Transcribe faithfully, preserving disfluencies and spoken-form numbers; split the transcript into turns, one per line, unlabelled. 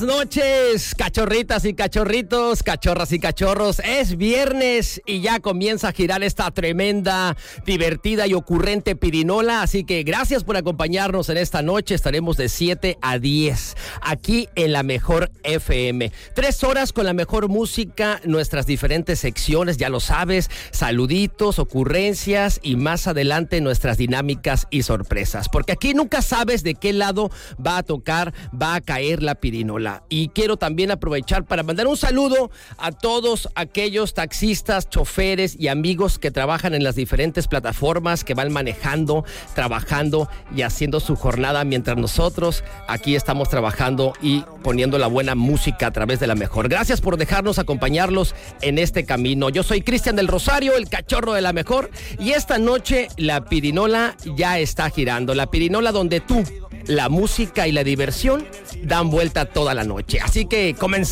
noches, cachorritas y cachorritos, cachorras y cachorros. Es viernes y ya comienza a girar esta tremenda, divertida y ocurrente pirinola. Así que gracias por acompañarnos en esta noche. Estaremos de siete a diez aquí en la Mejor F M. Tres horas con la mejor música, nuestras diferentes secciones, ya lo sabes, saluditos, ocurrencias y más adelante nuestras dinámicas y sorpresas. Porque aquí nunca sabes de qué lado va a tocar, va a caer la pirinola. Y quiero también aprovechar para mandar un saludo a todos aquellos taxistas, choferes y amigos que trabajan en las diferentes plataformas, que van manejando, trabajando y haciendo su jornada mientras nosotros aquí estamos trabajando y poniendo la buena música a través de la Mejor. Gracias por dejarnos acompañarlos en este camino. Yo soy Cristian del Rosario, el cachorro de la Mejor, y esta noche la pirinola ya está girando. La pirinola donde tú, la música y la diversión dan vuelta toda la noche. Así que comenzamos.